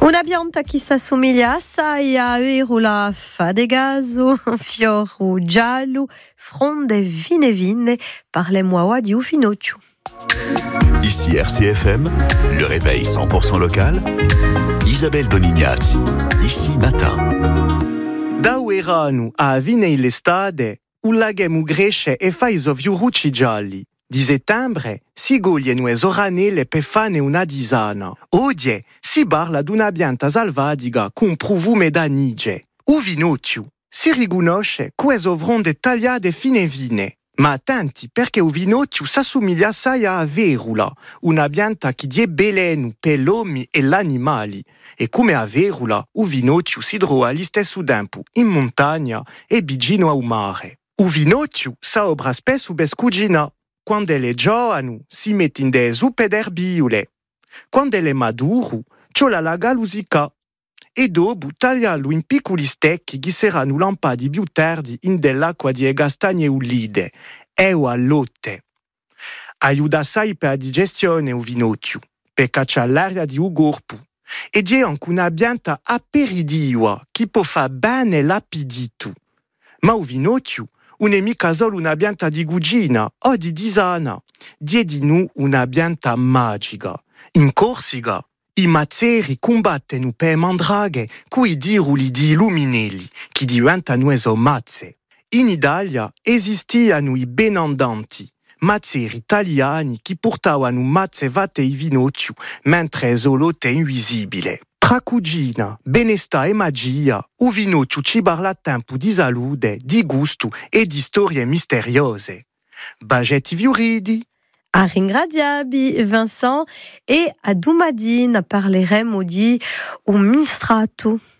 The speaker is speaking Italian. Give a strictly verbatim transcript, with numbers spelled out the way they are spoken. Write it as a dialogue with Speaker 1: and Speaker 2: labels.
Speaker 1: Una pianta che si assomiglia assai a la fadegaso, fiore giallo, fronde vine vine, parlez-moi di ufinocchio.
Speaker 2: Ici R C F M, le réveil cent pour cent local, Isabelle Donignazzi, ici matin.
Speaker 3: Da ueranu a vinei l'estade, ullagemu gresce e fai sovjurucci gialli. Di settembre si goglien esoranele pe fane una disana. Odie si parla d'una pianta salvadiga con profume d'anige. Uvinocchio si riconosce questo fronde tagliate fine vine. Ma attenti perché uvinocchio s'assomiglia assai a verula, una pianta che die belenu per l'uomo e gli animali. E come a verula, uvinocchio si trova allo stesso tempo in montagna e vicino al mare. Uvinocchio sa obra spesso per cucina. Quando è giovane si mette in delle zuppe d'erbiule. Quando è maduro, c'è la laga lusica. E dopo tagliarlo in piccoli stecchi che saranno lampati più tardi in dell'acqua di castagne ulide e o allotte. Aiuta assai per la digestione uvinocchio, per cacciare l'aria di un corpo. E c'è anche una pianta aperitiva che può fare bene l'appetito. Ma uvinocchio non è mica solo una pianta di cucina o di disana, è di noi una pianta magica. In Corsica, i mazzeri combattono per mandraghe, cui diruli di illuminelli, che diventano eso mazze. In Italia esistevano i benandanti, mazzeri italiani che portavano mazze fatte in vinocchio, mentre solo è invisibile. Tra cucina, benestà e magia, il vinocchio ci parla a tempo di salute, di gusto e di storie misteriose. Bagetti viuridi.
Speaker 1: A ringraziabi Vincent e a domattina parleremo di un minstrato.